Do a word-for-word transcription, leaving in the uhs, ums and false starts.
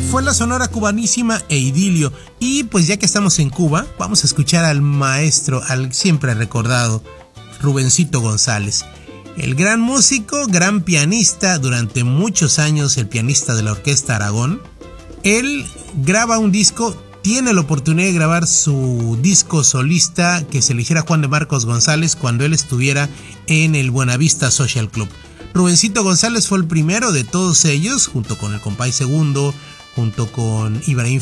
Fue la Sonora Cubanísima e Idilio. Y pues ya que estamos en Cuba, vamos a escuchar al maestro, al siempre recordado Rubencito González. El gran músico, gran pianista, durante muchos años el pianista de la Orquesta Aragón. Él graba un disco, tiene la oportunidad de grabar su disco solista que se eligiera Juan de Marcos González cuando él estuviera en el Buenavista Social Club. Rubencito González fue el primero de todos ellos, junto con el Compay Segundo, junto con Ibrahim